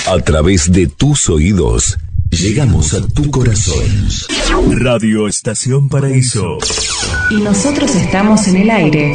A través de tus oídos, llegamos a tu corazón. Radio Estación Paraíso. Y nosotros estamos en el aire.